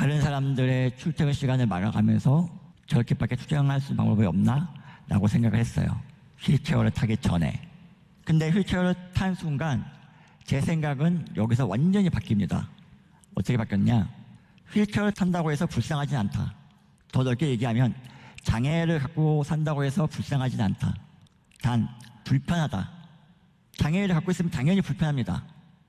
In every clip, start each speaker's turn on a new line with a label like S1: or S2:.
S1: 다른 사람들의 출퇴근 시간을 막아가면서 저렇게밖에 출퇴근할 수 있는 방법이 없나? 라고 생각을 했어요. 휠체어를 타기 전에. 근데 휠체어를 탄 순간 제 생각은 여기서 완전히 바뀝니다. 어떻게 바뀌었냐? 휠체어를 탄다고 해서 불쌍하진 않다. 더 넓게 얘기하면 장애를 갖고 산다고 해서 불쌍하진 않다. 단 불편하다. 장애를 갖고 있으면 당연히 불편합니다.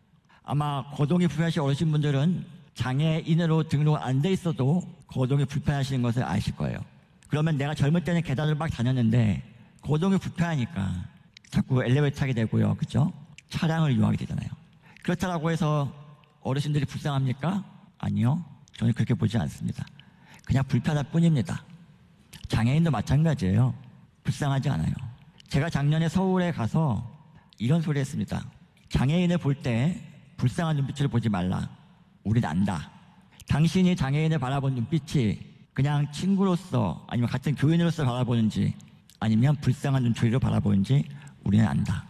S1: 아마 거동이 불편하신 어르신분들은 장애인으로 등록 안 돼 있어도 거동이 불편하시는 것을 아실 거예요. 그러면 내가 젊을 때는 계단을 막 다녔는데 거동이 불편하니까 자꾸 엘리베이터 타게 되고요. 그죠? 차량을 이용하게 되잖아요. 그렇다고 해서 어르신들이 불쌍합니까? 아니요. 저는 그렇게 보지 않습니다. 그냥 불편할 뿐입니다. 장애인도 마찬가지예요. 불쌍하지 않아요. 제가 작년에 서울에 가서 이런 소리 했습니다. 장애인을 볼 때 불쌍한 눈빛을 보지 말라. 우린 안다. 당신이 장애인을 바라본 눈빛이 그냥 친구로서 아니면 같은 교인으로서 바라보는지 아니면 불쌍한 눈초리로 바라보는지 우리는 안다.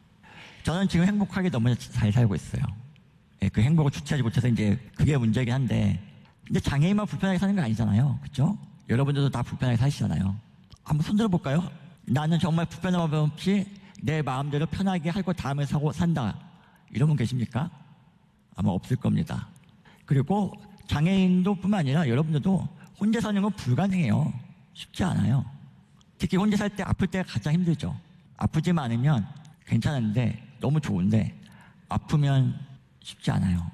S1: 저는 지금 행복하게 너무 잘 살고 있어요. 예, 그 행복을 주체하지 못해서 이제 그게 문제긴 한데, 근데 장애인만 불편하게 사는 거 아니잖아요. 그렇죠? 여러분들도 다 불편하게 사시잖아요. 한번 손들어 볼까요? 나는 정말 불편함 없이 내 마음대로 편하게 할 거 다 하면서 산다. 이런 분 계십니까? 아마 없을 겁니다. 그리고 장애인도 뿐만 아니라 여러분들도 혼자 사는 건 불가능해요. 쉽지 않아요. 특히 혼자 살 때 아플 때가 가장 힘들죠. 아프지만 않으면 괜찮은데 너무 좋은데 아프면 쉽지 않아요.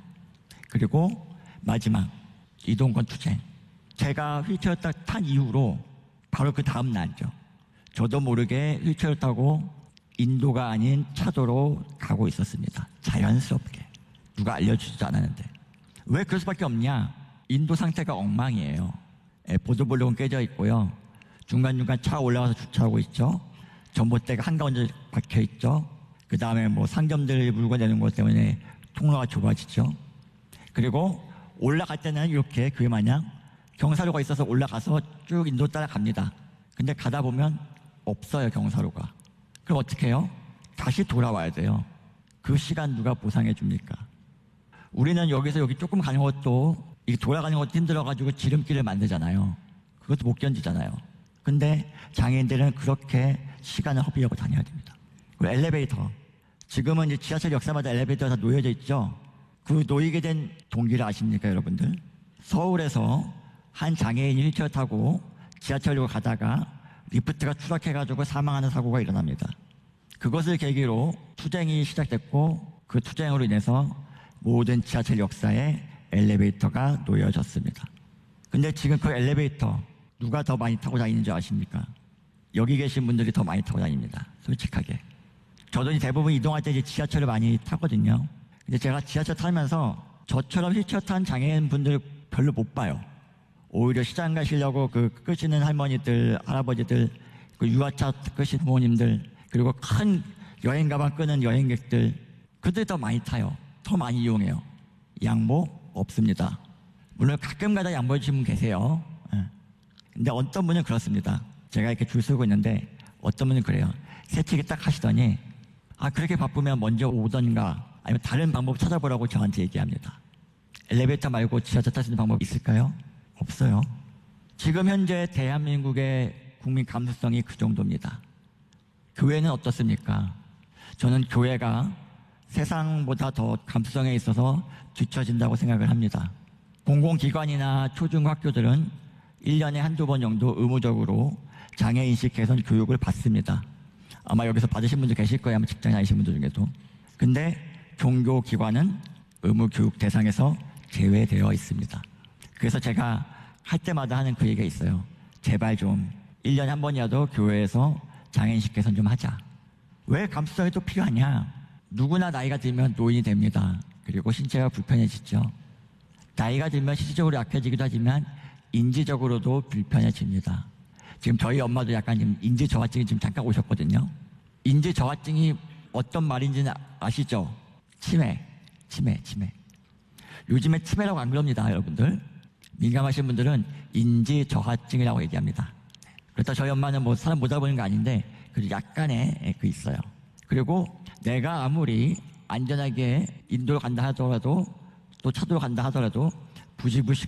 S1: 그리고 마지막 이동권 투쟁. 제가 휠체어 딱 탄 이후로 바로 그 다음 날죠. 저도 모르게 휠체어 타고 인도가 아닌 차도로 가고 있었습니다. 자연스럽게. 누가 알려주지도 않았는데. 왜 그럴 수밖에 없냐? 인도 상태가 엉망이에요. 보도블록은 깨져 있고요. 중간중간 차 올라가서 주차하고 있죠. 전봇대가 한가운데 박혀 있죠. 그 다음에 뭐 상점들 물건 내는 것 때문에 통로가 좁아지죠. 그리고 올라갈 때는 이렇게 교회 마냥 경사로가 있어서 올라가서 쭉 인도 따라갑니다. 근데 가다 보면 없어요, 경사로가. 그럼 어떻게 해요? 다시 돌아와야 돼요. 그 시간 누가 보상해 줍니까? 우리는 여기서 여기 조금 가는 것도, 이게 돌아가는 것도 힘들어가지고 지름길을 만들잖아요. 그것도 못 견디잖아요. 근데 장애인들은 그렇게 시간을 허비하고 다녀야 됩니다. 그리고 엘리베이터. 지금은 이제 지하철 역사마다 엘리베이터가 다 놓여져 있죠. 그 놓이게 된 동기를 아십니까, 여러분들? 서울에서 한 장애인이 휠체어 타고 지하철로 가다가 리프트가 추락해가지고 사망하는 사고가 일어납니다. 그것을 계기로 투쟁이 시작됐고 그 투쟁으로 인해서 모든 지하철 역사에 엘리베이터가 놓여졌습니다. 근데 지금 그 엘리베이터 누가 더 많이 타고 다니는지 아십니까? 여기 계신 분들이 더 많이 타고 다닙니다. 솔직하게. 저도 대부분 이동할 때 이제 지하철을 많이 타거든요. 근데 제가 지하철 타면서 저처럼 휠체어 탄 장애인 분들 별로 못 봐요. 오히려 시장 가시려고 그 끄시는 할머니들, 할아버지들, 그 유아차 끄시는 부모님들, 그리고 큰 여행 가방 끄는 여행객들, 그들이 더 많이 타요. 더 많이 이용해요. 양보 없습니다. 물론 가끔가다 양보해 주시는 분 계세요. 근데 어떤 분은 그렇습니다. 제가 이렇게 줄 서고 있는데 어떤 분은 그래요. 세치기 딱 하시더니 그렇게 바쁘면 먼저 오던가 아니면 다른 방법 찾아보라고 저한테 얘기합니다. 엘리베이터 말고 지하철 탈 수 있는 방법 있을까요? 없어요. 지금 현재 대한민국의 국민 감수성이 그 정도입니다. 교회는 어떻습니까? 저는 교회가 세상보다 더 감수성에 있어서 뒤처진다고 생각을 합니다. 공공기관이나 초중학교들은 1년에 한두 번 정도 의무적으로 장애인식 개선 교육을 받습니다. 아마 여기서 받으신 분들 계실 거예요. 아마 직장에 다니신 분들 중에도. 근데 종교기관은 의무교육 대상에서 제외되어 있습니다. 그래서 제가 할 때마다 하는 그 얘기가 있어요. 제발 좀 1년에 한 번이라도 교회에서 장애인식 개선 좀 하자. 왜 감수성이 또 필요하냐? 누구나 나이가 들면 노인이 됩니다. 그리고 신체가 불편해지죠. 나이가 들면 신체적으로 약해지기도 하지만 인지적으로도 불편해집니다. 지금 저희 엄마도 약간 지금 인지저하증이 지금 잠깐 오셨거든요. 인지저하증이 어떤 말인지는 아시죠? 치매. 요즘에 치매라고 안 그럽니다, 여러분들. 민감하신 분들은 인지저하증이라고 얘기합니다. 그렇다 저희 엄마는 뭐 사람 못 알아보는 거 아닌데 그래도 약간의 그 있어요. 그리고 내가 아무리 안전하게 인도로 간다 하더라도 또 차도로 간다 하더라도 부지불식